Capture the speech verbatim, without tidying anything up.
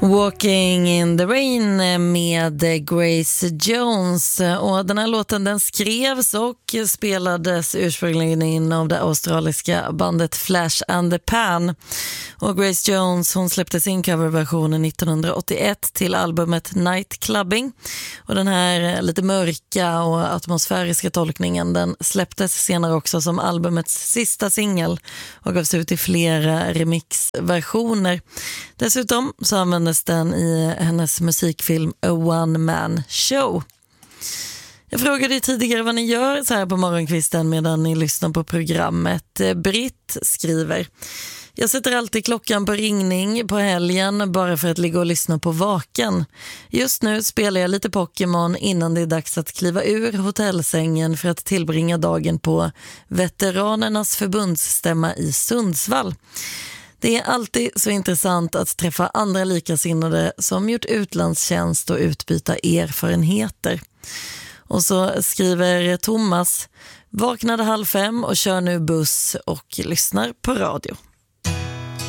Walking in the Rain med Grace Jones, och den här låten den skrevs och spelades ursprungligen in av det australiska bandet Flash and the Pan, och Grace Jones hon släppte sin coverversion nittonhundraåttioett till albumet Night Clubbing, och den här lite mörka och atmosfäriska tolkningen den släpptes senare också som albumets sista singel och gavs ut i flera remixversioner. Dessutom så användes den i hennes musikfilm A One Man Show. Jag frågade tidigare vad ni gör så här på morgonkvisten medan ni lyssnar på programmet. Britt skriver: jag sätter alltid klockan på ringning på helgen bara för att ligga och lyssna på Vaken. Just nu spelar jag lite Pokémon innan det är dags att kliva ur hotellsängen för att tillbringa dagen på Veteranernas förbundsstämma i Sundsvall. Det är alltid så intressant att träffa andra likasinnade som gjort utlandstjänst och utbyta erfarenheter. Och så skriver Thomas: vaknade halv fem och kör nu buss och lyssnar på radio.